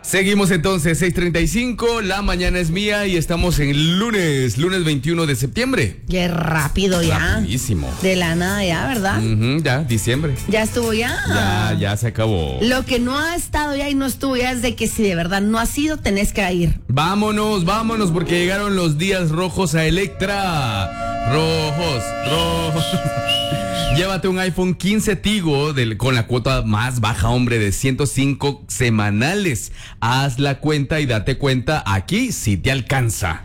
Seguimos entonces, 6:35, la mañana es mía y estamos en lunes 21 de septiembre. Qué rápido ya. Rapidísimo. De la nada ya, ¿verdad? Ya, diciembre. Ya estuvo ya. Ya se acabó. Lo que no ha estado ya y no estuvo ya es de que si de verdad no ha sido, tenés que ir. Vámonos, porque llegaron los días rojos a Electra. Rojos. Llévate un iPhone 15 Tigo con la cuota más baja, hombre, de 105 semanales. Haz la cuenta y date cuenta aquí si te alcanza.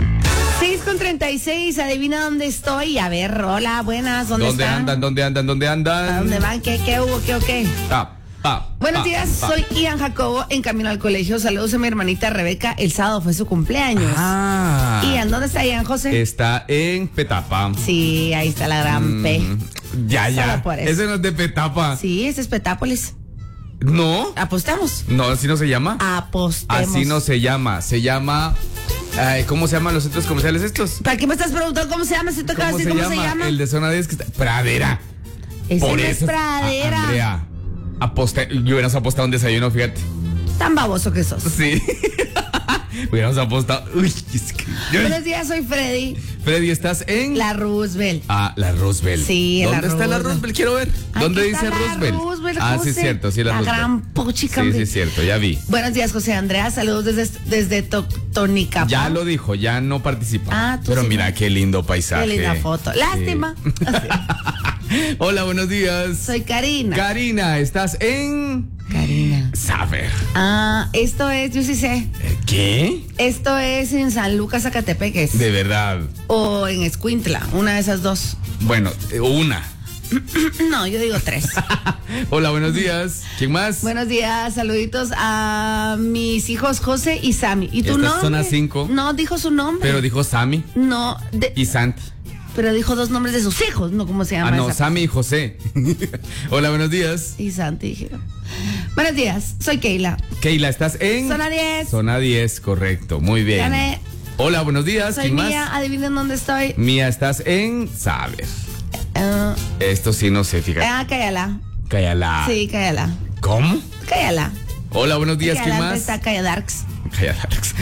6:36, adivina dónde estoy. A ver, hola, buenas, ¿dónde están? ¿Dónde andan? ¿A dónde van? ¿Qué hubo? ¿Qué o qué? Buenos días, soy Ian Jacobo, en camino al colegio. Saludos a mi hermanita Rebeca, el sábado fue su cumpleaños. Ian, ¿dónde está Ian, José? Está en Petapa. Sí, ahí está la gran P. Ya. Ese no es de Petapa. Sí, ese es Petápolis. ¿No? ¿Apostamos? No, así no se llama. Apostemos. Así no se llama. Se llama... ¿cómo se llaman los centros comerciales estos? ¿Para qué me estás preguntando cómo se llama? Si toca decir cómo se llama. El de zona 10 que está... Pradera. Ese Por no eso es Pradera. Andrea, yo hubiéramos apostado un desayuno, fíjate. Tan baboso que sos. Sí. Hubiéramos apostado. Buenos días, soy Freddy. Freddy, ¿estás en? La Roosevelt. La Roosevelt. Sí, ¿Dónde está la Roosevelt? Quiero ver. ¿Dónde Aquí dice está Roosevelt? La Roosevelt, Sí, José. es cierto, sí, la Roosevelt. Gran puchica. Sí, es cierto, ya vi. Buenos días, José Andrea. Saludos desde Tonicapán. Ya lo dijo, ya no participa. Tú pero sí, mira, qué lindo paisaje. Qué linda foto. Lástima. Sí. Hola, buenos días. Soy Karina. Karina, ¿estás en? Karina. Saber. Esto es, yo sí sé. ¿Qué? Esto es en San Lucas, Zacatepeques. De verdad. O en Escuintla, una de esas dos. Bueno, una. No, yo digo 3. Hola, buenos días. ¿Quién más? Buenos días, saluditos a mis hijos José y Sammy. ¿Y tu nombre? Zona 5. No, dijo su nombre. Pero dijo Sammy. No. Y Santi. Pero dijo 2 nombres de sus hijos, ¿no? ¿Cómo se llama? No, Sammy y José. Hola, buenos días. Y Santi, dijeron. Buenos días, soy Keila. Keila, ¿estás en? Zona 10. Zona 10, correcto, muy bien. Gané. Hola, buenos días. Soy ¿Quién Mía, más? adivinen dónde estoy. Mía, ¿estás en? Saber. Esto sí no sé, fíjate. Cállala. Cállala. Sí, cállala. ¿Cómo? Cállala. Hola, buenos días. ¿Quién más? Está Calladarks. Calladarks.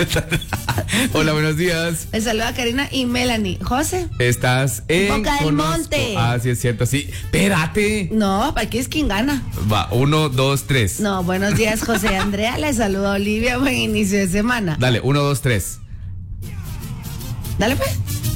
Hola, buenos días. Les saluda a Karina y Melanie. José. Estás en Boca del Monte. Sí, es cierto, sí. Espérate. No, aquí es quien gana. Va, 1, 2, 3. No, buenos días, José Andrea. Les saluda a Olivia. Buen inicio de semana. Dale, 1, 2, 3. Dale, pues.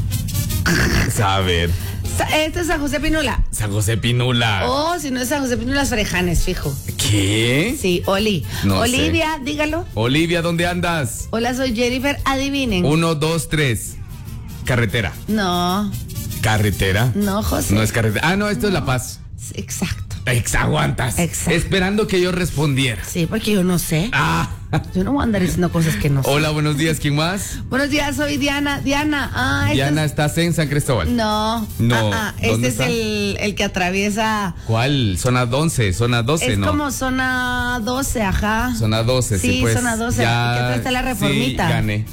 Saber. Este es San José Pinula. San José Pinula. Oh, si no es San José Pinula, es Frejanes, fijo. ¿Qué? Sí, Oli. No Olivia, sé. dígalo. Olivia, ¿dónde andas? Hola, soy Jennifer. Adivinen. 1, 2, 3. Carretera. No. ¿Carretera? No, José. No es carretera. No, esto es La Paz. Exacto. Aguantas. Exacto. Esperando que yo respondiera. Sí, porque yo no sé. Yo no voy a andar diciendo cosas que no sé. Hola, buenos días. ¿Quién más? Buenos días, soy Diana. Diana, Diana, ¿estás en San Cristóbal? No. No. Este es está? el que atraviesa. ¿Cuál? Zona 11, zona 12, es ¿no? Es como zona 12, ajá. Zona 12, sí, pues. Zona 12. Ya, aquí atrás está la reformita. Sí, gané.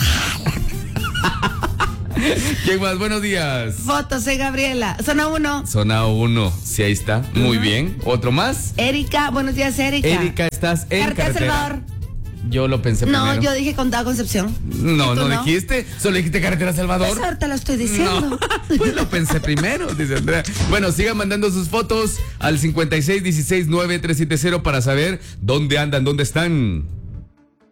¿Quién más? Buenos días. Fotos, soy Gabriela. Zona 1. Zona 1, sí, ahí está. Muy bien. ¿Otro más? Erika, buenos días, Erika. Erika, estás en carretera. Salvador. Yo lo pensé primero. No, yo dije Condado Concepción. No dijiste. Solo dijiste Carretera Salvador. Pues ahorita lo estoy diciendo. No, pues lo pensé primero, dice Andrea. Bueno, sigan mandando sus fotos al 56169370 para saber dónde andan, dónde están.